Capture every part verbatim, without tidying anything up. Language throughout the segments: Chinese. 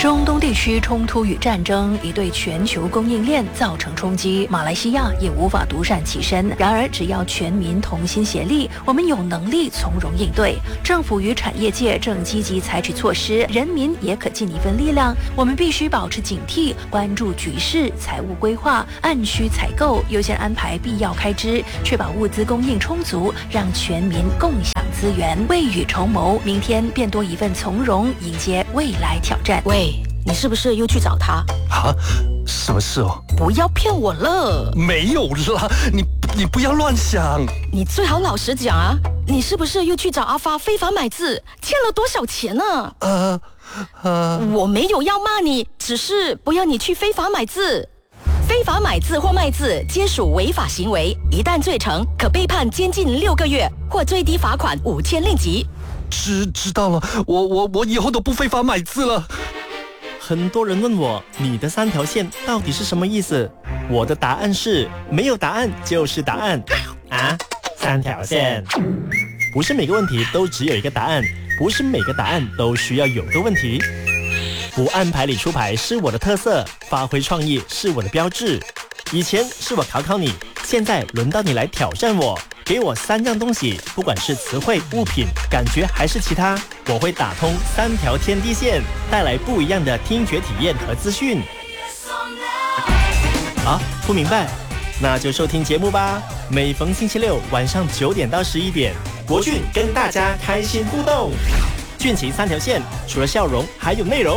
中东地区冲突与战争已对全球供应链造成冲击，马来西亚也无法独善其身。然而，只要全民同心协力，我们有能力从容应对。政府与产业界正积极采取措施，人民也可尽一份力量。我们必须保持警惕，关注局势，财务规划，按需采购，优先安排必要开支，确保物资供应充足，让全民共享资源，未雨绸缪，明天便多一份从容，迎接未来挑战。 喂，你是不是又去找他啊？什么事哦？ 不要骗我了！ 没有啦，你你不要乱想。 你最好老实讲啊！你是不是又去找阿发非法买字，欠了多少钱呢？ 呃呃， 我没有要骂你，只是不要你去非法买字。非法买字或卖字皆属违法行为，一旦罪成，可被判监禁六个月或最低罚款五千令吉。 知知道了，我我我以后都不非法买字了。 很多人问我，你的三条线到底是什么意思？我的答案是，没有答案就是答案。啊，三条线，不是每个问题都只有一个答案，不是每个答案都需要有的问题。不按牌理出牌是我的特色，发挥创意是我的标志。以前是我考考你，现在轮到你来挑战我。给我三样东西，不管是词汇、物品、感觉还是其他，我会打通三条天地线，带来不一样的听觉体验和资讯。啊，不明白？那就收听节目吧。每逢星期六晚上九点到十一点，国俊跟大家开心互动。俊奇三条线，除了笑容，还有内容。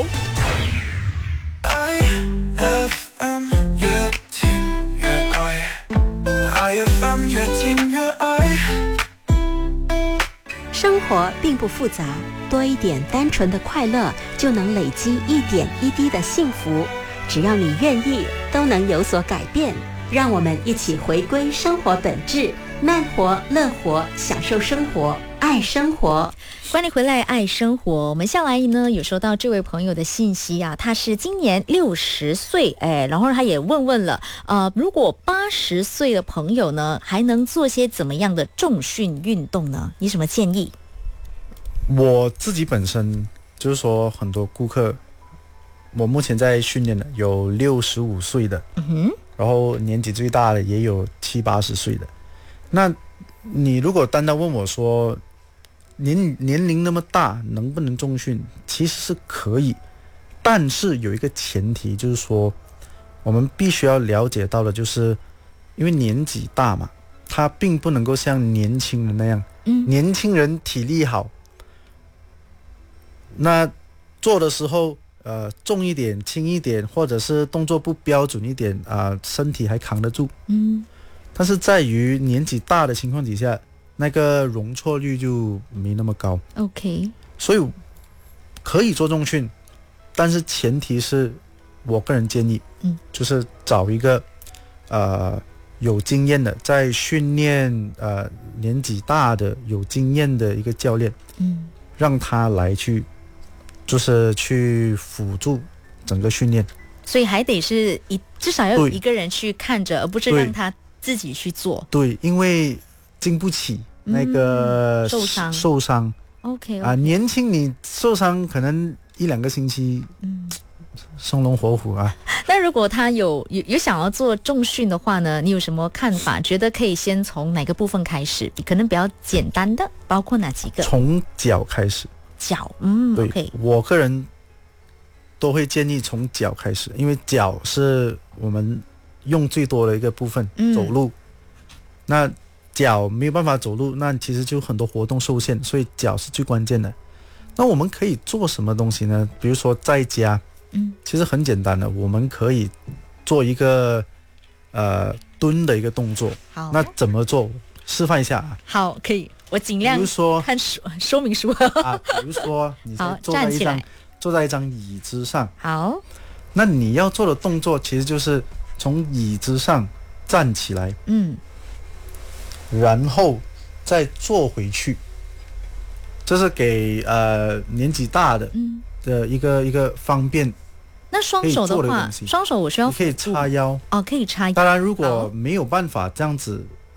生活并不复杂，多一点单纯的快乐，就能累积一点一滴的幸福。只要你愿意，都能有所改变。让我们一起回归生活本质，慢活、乐活，享受生活，爱生活。 欢迎回来，爱生活。我们下来呢有收到这位朋友的信息啊，他是今年六十岁，哎，然后他也问问了，呃，如果八十岁的朋友呢，还能做些怎么样的重训运动呢？你什么建议？ 我自己本身就是说，很多顾客，我目前在训练的有六十五岁的，嗯哼，然后年纪最大的也有七八十岁的。那你如果单单问我说，年年龄那么大，能不能重训？其实是可以，但是有一个前提，就是说，我们必须要了解到的，就是因为年纪大嘛，他并不能够像年轻人那样，嗯，年轻人体力好，那做的时候，呃，重一点、轻一点，或者是动作不标准一点，啊、呃，身体还扛得住，嗯，但是在于年纪大的情况底下，那个容错率就没那么高。 OK， 所以可以做重训，但是前提是我个人建议，嗯，就是找一个呃有经验的，在训练呃年纪大的有经验的一个教练，嗯，让他来去就是去辅助整个训练。 所以还得是一至少要有一个人去看着，而不是让他自己去做。 对，因为经不起那个、嗯、 受伤受伤 OK, 啊、呃，年轻你受伤可能一两个星期，嗯，生龙活虎啊。 那如果他有有有想要做重训的话呢，你有什么看法？觉得可以先从哪个部分开始？可能比较简单的，包括哪几个？ 从脚开始。 脚，嗯， 对 ，OK， 我个人都会建议从脚开始，因为脚是我们用最多的一个部分，嗯、走路。那脚没有办法走路，那其实就很多活动受限，所以脚是最关键的。那我们可以做什么东西呢？比如说在家，嗯，其实很简单的，我们可以做一个呃蹲的一个动作。 好， 那怎么做？示范一下啊。 好，可以，我尽量。 比如说看说说明书啊，比如说你坐在一张坐在一张椅子上。 好， 那你要做的动作其实就是从椅子上站起来，嗯。然后再坐回去，这是给呃年纪大的的一个、嗯、一个方便。 那双手的话，双手我需要你可以叉腰哦，可以叉腰。 当然，如果没有办法这样子，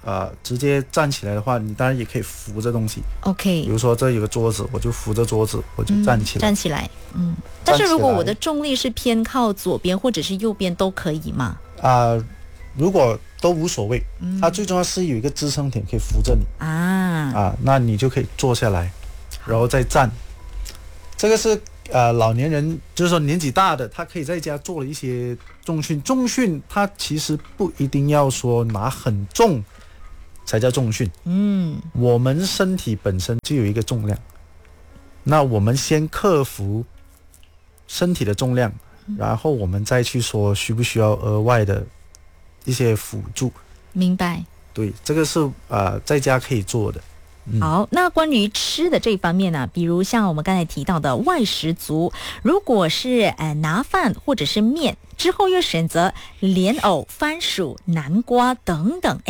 呃直接站起来的话，你当然也可以扶着东西。 OK， 比如说这有个桌子，我就扶着桌子，我就站起来。 嗯、站起来，嗯。但是如果我的重力是偏靠左边或者是右边都可以吗？ 啊、呃，如果都无所谓，嗯、它最重要是有一个支撑点可以扶着你啊啊，那你就可以坐下来，然后再站。这个是呃老年人，就是说年纪大的，他可以在家做了一些重训。重训它其实不一定要说拿很重才叫重训。 嗯， 我们身体本身就有一个重量，那我们先克服身体的重量，然后我们再去说需不需要额外的一些辅助。 明白。 对，这个是呃在家可以做的。 嗯、好，那关于吃的这方面呢、啊，比如像我们刚才提到的外食族，如果是呃拿饭或者是面之后又选择莲藕、番薯、南瓜等等。